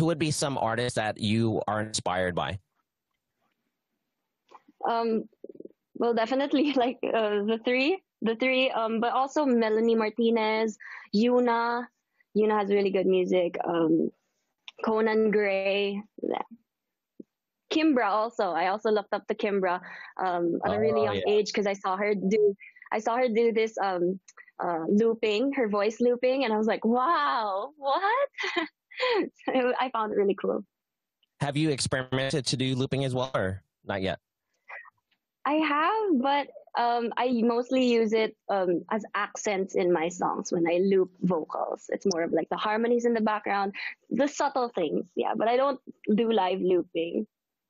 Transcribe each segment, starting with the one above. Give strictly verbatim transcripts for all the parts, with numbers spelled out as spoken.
who would be some artists that you are inspired by? Um, well, definitely like uh, the three, the three. Um, but also Melanie Martinez, Yuna. Yuna has really good music. Um, Conan Gray, yeah. Kimbra also. I also looked up to Kimbra um, at a really Oh young yeah. age because I saw her do. I saw her do this um, uh, looping, her voice looping, and I was like, "Wow, what?" So I found it really cool. Have you experimented to do looping as well, or not yet? I have, but um, I mostly use it um, as accents in my songs when I loop vocals. It's more of like the harmonies in the background, the subtle things, yeah. But I don't do live looping.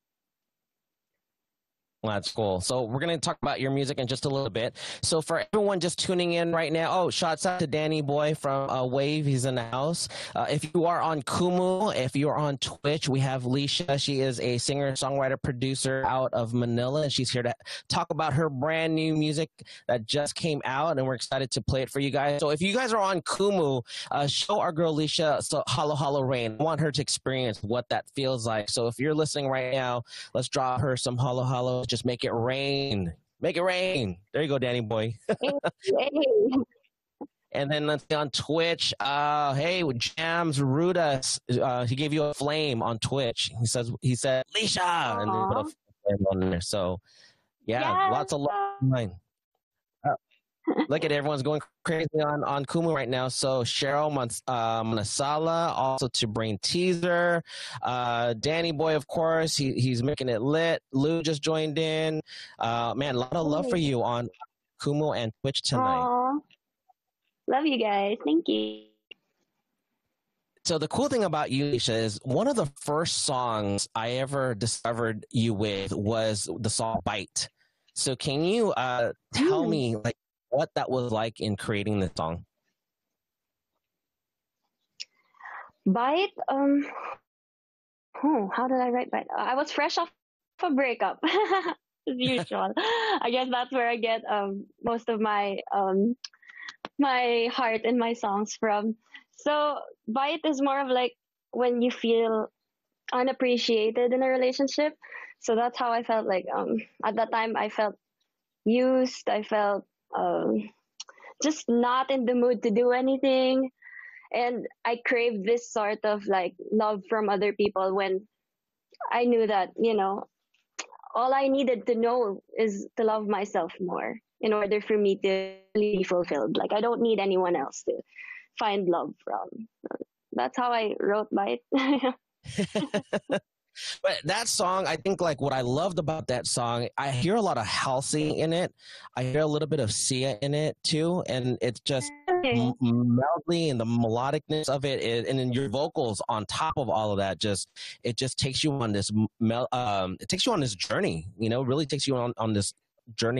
Well, that's cool. So we're going to talk about your music in just a little bit. So for everyone just tuning in right now, oh, shouts out to Danny Boy from uh, Wave. He's in the house. Uh, if you are on Kumu, if you're on Twitch, we have Leisha. She is a singer, songwriter, producer out of Manila, and she's here to talk about her brand new music that just came out, and we're excited to play it for you guys. So if you guys are on Kumu, uh, show our girl Leisha so Halo Halo Rain. I want her to experience what that feels like. So if you're listening right now, let's drop her some Halo Halo. Just make it rain. Make it rain. There you go, Danny Boy. And then let's see on Twitch. Uh, hey, Jams Ruda. Uh, he gave you a flame on Twitch. He says he said Leisha, and then put a flame on there. So yeah, yes. lots of love mine. Look at everyone's going crazy on, on Kumu right now. So Cheryl Mons- uh, Manasala, also to Brain Teaser. Uh, Danny Boy, of course, he, he's making it lit. Lou just joined in. Uh, man, a lot of love for you on Kumu and Twitch tonight. Aww. Love you guys. Thank you. So the cool thing about you, Leisha, is one of the first songs I ever discovered you with was the song Bite. So can you uh, tell mm. me, like, what that was like in creating the song? Bite? Um, oh, how did I write Bite? I was fresh off a breakup, as usual. I guess that's where I get um, most of my um, my heart and my songs from. So Bite is more of like when you feel unappreciated in a relationship. So that's how I felt like um, at that time. I felt used. I felt Um, just not in the mood to do anything. And I craved this sort of like love from other people when I knew that, you know, all I needed to know is to love myself more in order for me to be fulfilled. Like, I don't need anyone else to find love from. That's how I wrote Bite. But that song, I think, like, what I loved about that song, I hear a lot of Halsey in it. I hear a little bit of Sia in it too, and it's just okay. m- melody and the melodicness of it, it, and then your vocals on top of all of that, just it just takes you on this mel- um, it takes you on this journey. You know, really takes you on on this journey